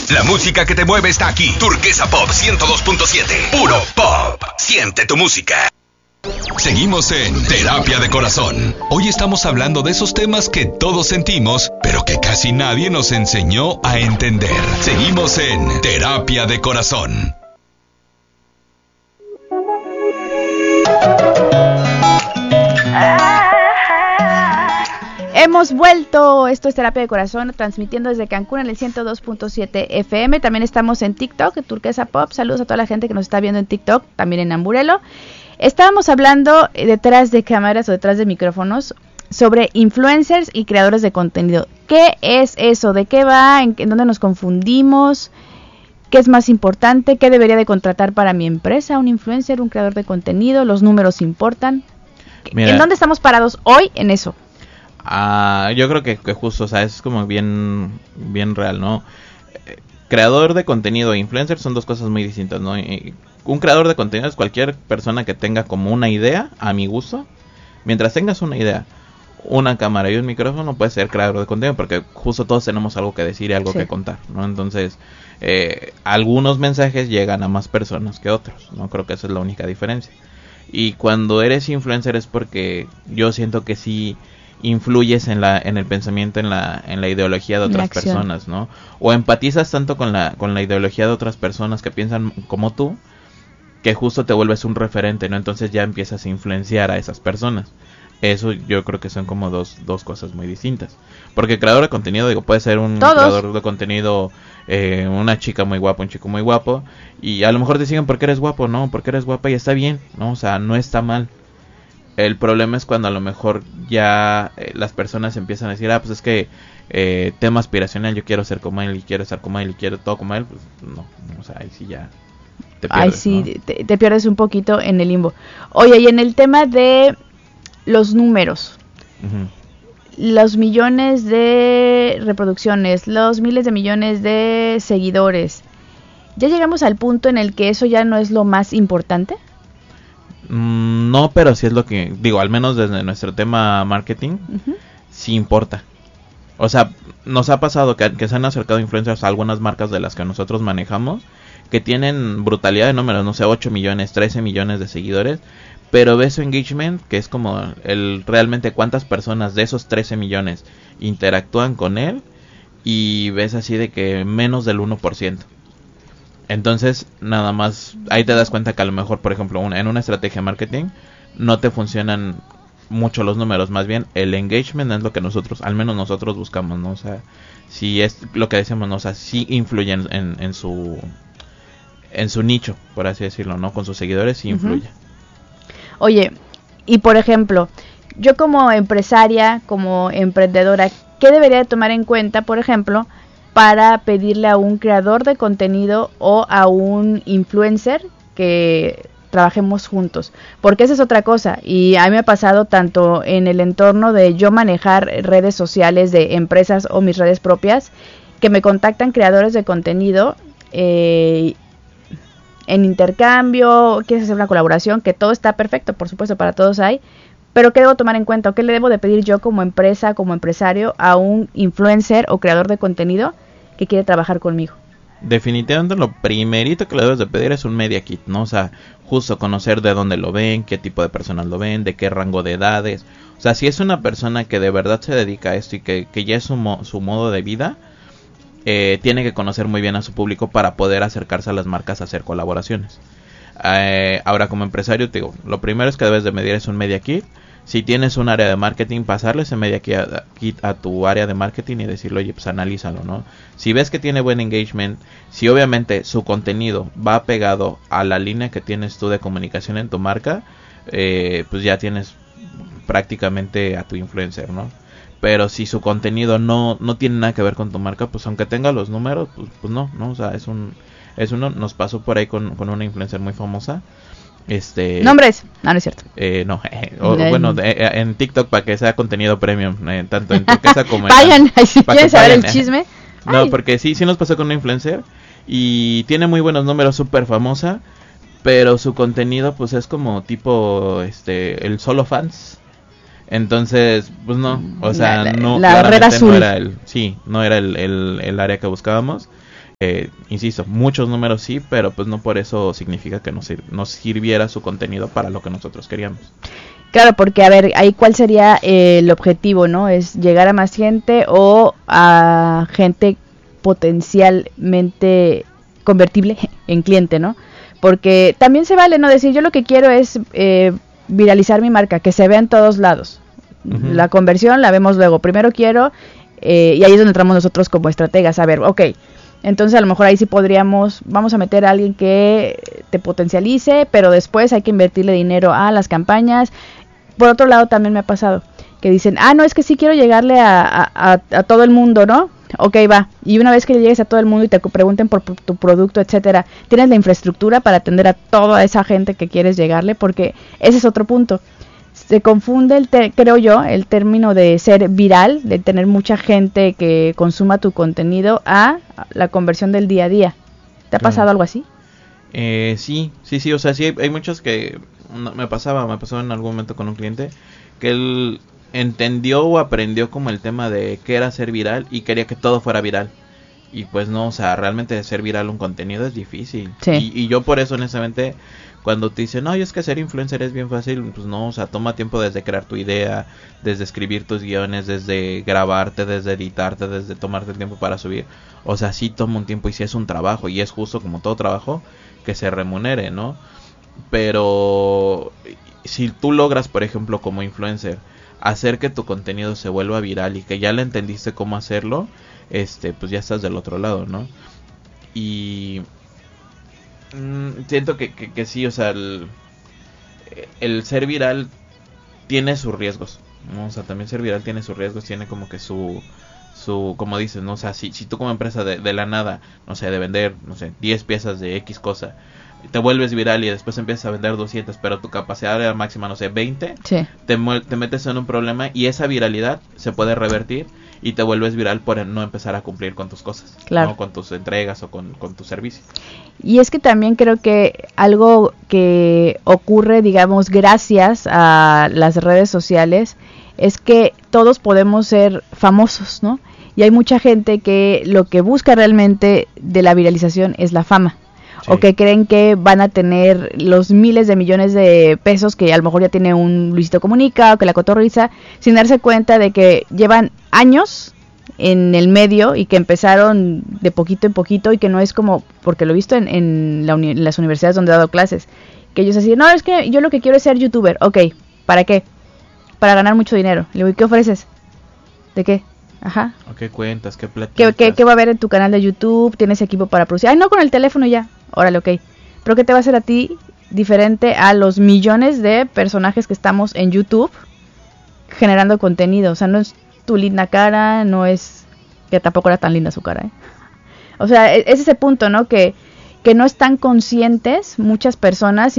La música que te mueve está aquí. Turquesa Pop 102.7. Puro pop. Siente tu música. Seguimos en Terapia de Corazón. Hoy estamos hablando de esos temas que todos sentimos, pero que casi nadie nos enseñó a entender. Seguimos en Terapia de Corazón. Hemos vuelto, esto es Terapia de Corazón, transmitiendo desde Cancún en el 102.7 FM. También estamos en TikTok, Turquesa Pop. Saludos a toda la gente que nos está viendo en TikTok, también en Amburelo. Estábamos hablando detrás de cámaras o detrás de micrófonos sobre influencers y creadores de contenido. ¿Qué es eso? ¿De qué va? ¿En dónde nos confundimos? ¿Qué es más importante? ¿Qué debería de contratar para mi empresa? ¿Un influencer, un creador de contenido? ¿Los números importan? Mira, ¿en dónde estamos parados hoy en eso? Yo creo que justo, o sea, es como bien real, ¿no? Creador de contenido e influencer son dos cosas muy distintas, ¿no? Un creador de contenido es cualquier persona que tenga como una idea, a mi gusto. Mientras tengas una idea, una cámara y un micrófono, puedes ser creador de contenido, porque justo todos tenemos algo que decir y algo que contar, ¿no? Entonces, algunos mensajes llegan a más personas que otros, ¿no? Creo que esa es la única diferencia. Y cuando eres influencer es porque yo siento que sí influyes en el pensamiento, en la ideología de otras personas, ¿no? O empatizas tanto con la ideología de otras personas que piensan como tú, que justo te vuelves un referente, ¿no? Entonces ya empiezas a influenciar a esas personas. Eso yo creo que son como dos cosas muy distintas. Porque creador de contenido, digo, puede ser un creador de contenido, una chica muy guapa, un chico muy guapo, y a lo mejor te siguen porque eres guapo, ¿no? Porque eres guapa y está bien, ¿no? O sea, no está mal. El problema es cuando a lo mejor ya las personas empiezan a decir, pues es que tema aspiracional, yo quiero ser como él y quiero estar como él y quiero todo como él, pues no, o sea, ahí sí ya te pierdes. Ahí sí, ¿no? te pierdes un poquito en el limbo. Oye, y en el tema de los números, los millones de reproducciones, los miles de millones de seguidores, ¿ya llegamos al punto en el que eso ya no es lo más importante? No, pero sí es lo que digo, al menos desde nuestro tema marketing, sí importa. O sea, nos ha pasado que se han acercado influencers a algunas marcas de las que nosotros manejamos, que tienen brutalidad de números, no sé, 8 millones, 13 millones de seguidores, pero ves su engagement, que es como realmente cuántas personas de esos 13 millones interactúan con él, y ves así de que menos del 1%. Entonces, nada más, ahí te das cuenta que a lo mejor, por ejemplo, en una estrategia de marketing, no te funcionan mucho los números, más bien el engagement es lo que nosotros, al menos nosotros buscamos, ¿no? O sea, si es lo que decimos, ¿no? O sea, sí influyen en su nicho, por así decirlo, ¿no? Con sus seguidores sí influye. Oye, y por ejemplo, yo como empresaria, como emprendedora, ¿qué debería de tomar en cuenta, por ejemplo, para pedirle a un creador de contenido o a un influencer que trabajemos juntos? Porque esa es otra cosa, y a mí me ha pasado tanto en el entorno de yo manejar redes sociales de empresas o mis redes propias, que me contactan creadores de contenido en intercambio, quieres hacer una colaboración, que todo está perfecto, por supuesto, para todos hay, pero ¿qué debo tomar en cuenta o qué le debo de pedir yo como empresa, como empresario, a un influencer o creador de contenido que quiere trabajar conmigo? Definitivamente lo primerito que le debes de pedir es un media kit, ¿no? O sea, justo conocer de dónde lo ven, qué tipo de personas lo ven, de qué rango de edades. O sea, si es una persona que de verdad se dedica a esto y que ya es su modo de vida, tiene que conocer muy bien a su público para poder acercarse a las marcas a hacer colaboraciones. Ahora, como empresario, te digo, lo primero es que debes de medir es un media kit. Si tienes un área de marketing, pasarle ese media kit a tu área de marketing y decirle, oye, pues analízalo, ¿no? Si ves que tiene buen engagement, si obviamente su contenido va pegado a la línea que tienes tú de comunicación en tu marca, pues ya tienes prácticamente a tu influencer, ¿no? Pero si su contenido no tiene nada que ver con tu marca, pues aunque tenga los números, pues no, o sea, nos pasó por ahí con una influencer muy famosa. ¿Nombres? No es cierto. No, bueno, en TikTok para que sea contenido premium, tanto en Turquesa como en... Vayan, si quieren saber el chisme. No, porque sí nos pasó con una influencer y tiene muy buenos números, súper famosa, pero su contenido pues es como tipo, el solo fans. Entonces, pues no, o sea, no, la red azul. No era el área que buscábamos. Insisto, muchos números sí, pero pues no por eso significa que nos sirviera su contenido para lo que nosotros queríamos. Claro, porque a ver, ahí cuál sería el objetivo, ¿no? ¿Es llegar a más gente o a gente potencialmente convertible en cliente, ¿no? Porque también se vale, ¿no? Decir, yo lo que quiero es viralizar mi marca, que se vea en todos lados. Uh-huh. La conversión la vemos luego. Primero quiero, y ahí es donde entramos nosotros como estrategas, a ver, ok, entonces a lo mejor ahí sí vamos a meter a alguien que te potencialice, pero después hay que invertirle dinero a las campañas. Por otro lado también me ha pasado que dicen, no, es que sí quiero llegarle a todo el mundo, ¿no? Ok, va. Y una vez que llegues a todo el mundo y te pregunten por tu producto, etcétera, ¿tienes la infraestructura para atender a toda esa gente que quieres llegarle? Porque ese es otro punto. Se confunde, creo yo, el término de ser viral, de tener mucha gente que consuma tu contenido, a la conversión del día a día. ¿Te ha pasado algo así? Sí, o sea, sí hay muchos que me pasó en algún momento con un cliente que él entendió o aprendió como el tema de qué era ser viral y quería que todo fuera viral. Y pues no, o sea, realmente ser viral un contenido es difícil. Sí. Y yo por eso, honestamente, cuando te dicen, no, es que ser influencer es bien fácil, pues no, o sea, toma tiempo desde crear tu idea, desde escribir tus guiones, desde grabarte, desde editarte, desde tomarte el tiempo para subir. O sea, sí toma un tiempo y sí es un trabajo, y es justo como todo trabajo que se remunere, ¿no? Pero si tú logras, por ejemplo, como influencer, hacer que tu contenido se vuelva viral y que ya le entendiste cómo hacerlo, pues ya estás del otro lado, ¿no? Y siento que sí, o sea, el ser viral tiene sus riesgos, ¿no? O sea, también ser viral tiene sus riesgos, tiene como que su como dices, ¿no? O sea, si tú como empresa de la nada, no sé, de vender, no sé, 10 piezas de X cosa, te vuelves viral y después empiezas a vender 200, pero tu capacidad era máxima, no sé, 20, sí. Te metes en un problema y esa viralidad se puede revertir y te vuelves viral por no empezar a cumplir con tus cosas, claro, ¿no? Con tus entregas o con tu servicio. Y es que también creo que algo que ocurre, digamos, gracias a las redes sociales, es que todos podemos ser famosos, ¿no? Y hay mucha gente que lo que busca realmente de la viralización es la fama. Sí. O que creen que van a tener los miles de millones de pesos que a lo mejor ya tiene un Luisito Comunica o que la Cotorrisa, sin darse cuenta de que llevan años en el medio y que empezaron de poquito en poquito y que no es como, porque lo he visto en las universidades donde he dado clases, que ellos así, no, es que yo lo que quiero es ser youtuber. Ok, ¿para qué? Para ganar mucho dinero. Le digo, ¿y qué ofreces? ¿De qué? Ajá. ¿Qué cuentas? ¿Qué platicas? ¿Qué va a haber en tu canal de YouTube? ¿Tienes equipo para producir? Ay, no, con el teléfono ya. Órale, ok. ¿Pero qué te va a hacer a ti diferente a los millones de personajes que estamos en YouTube generando contenido? O sea, no es tu linda cara, no es... que tampoco era tan linda su cara, ¿eh? O sea, es ese punto, ¿no? Que no están conscientes muchas personas,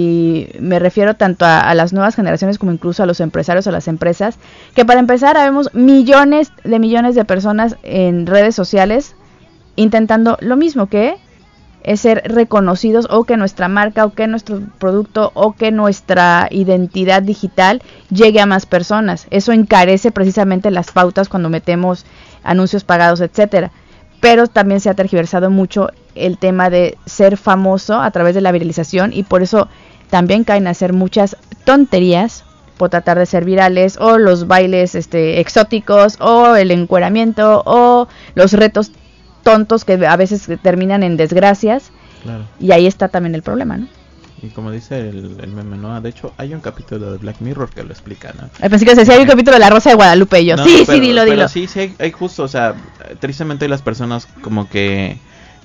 y me refiero tanto a las nuevas generaciones como incluso a los empresarios o las empresas, que para empezar habemos millones de personas en redes sociales intentando lo mismo, que es ser reconocidos, o que nuestra marca, o que nuestro producto, o que nuestra identidad digital llegue a más personas. Eso encarece precisamente las pautas cuando metemos anuncios pagados, etcétera. Pero también se ha tergiversado mucho el tema de ser famoso a través de la viralización, y por eso también caen a hacer muchas tonterías por tratar de ser virales, o los bailes exóticos, o el encueramiento, o los retos tontos que a veces terminan en desgracias. Claro. Y ahí está también el problema, ¿no? Y como dice el meme, ¿no? De hecho, hay un capítulo de Black Mirror que lo explica, ¿no? Pensé que decía, hay un capítulo de La Rosa de Guadalupe, y yo, no, sí, dilo. Pero sí, hay justo, o sea, tristemente hay las personas como que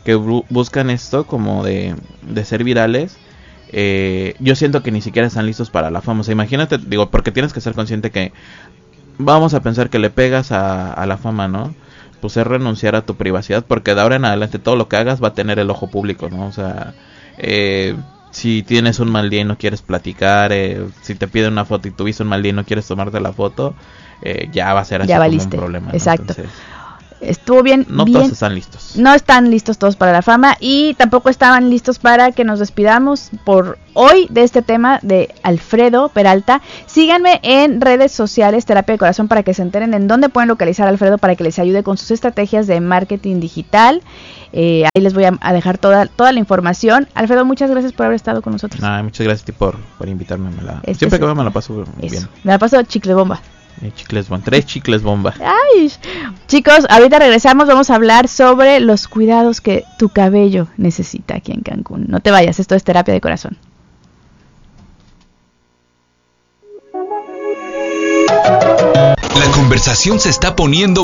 buscan esto como de ser virales. Yo siento que ni siquiera están listos para la fama. O sea, imagínate, digo, porque tienes que ser consciente que vamos a pensar que le pegas a la fama, ¿no? Pues es renunciar a tu privacidad, porque de ahora en adelante todo lo que hagas va a tener el ojo público, ¿no? O sea, si tienes un mal día y no quieres platicar, si te piden una foto y tuviste un mal día y no quieres tomarte la foto, ya va a ser así, ya como un problema, ¿no? Exacto. Entonces... Estuvo bien. No bien. todos están listos. No están listos todos para la fama y tampoco estaban listos para que nos despidamos por hoy de este tema de Alfredo Peralta. Síganme en redes sociales Terapia de Corazón para que se enteren en dónde pueden localizar a Alfredo para que les ayude con sus estrategias de marketing digital. Ahí les voy a dejar toda la información. Alfredo, muchas gracias por haber estado con nosotros. Muchas gracias a ti por invitarme. Siempre que veo me la paso bien. Me la paso chicle bomba. Chicles bomba, 3 chicles bomba. Ay, chicos, ahorita regresamos, vamos a hablar sobre los cuidados que tu cabello necesita aquí en Cancún. No te vayas, esto es Terapia de Corazón. La conversación se está poniendo